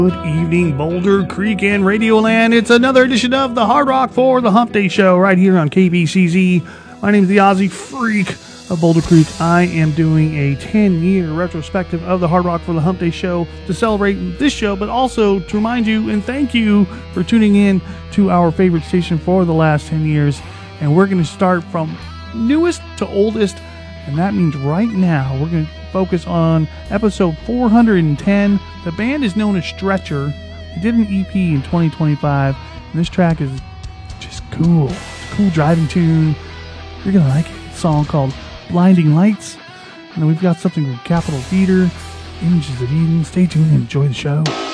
Good evening, Boulder Creek and Radioland. It's another edition of the Hard Rock for the Hump Day Show right here on KBCZ. My name is the Aussie Freak of Boulder Creek. I am doing a 10-year retrospective of the Hard Rock for the Hump Day Show to celebrate this show, but also to remind you and thank you for tuning in to our favorite station for the last 10 years. And we're going to start from newest to oldest, and that means right now we're going to focus on episode 410. The band is known as Stretcher. They did an EP in 2025, and this track is just cool. It's a cool driving tune. You're going to like it. It's a song called Blinding Lights. And then we've got something from Capitol Theater, Images of Eden. Stay tuned and enjoy the show.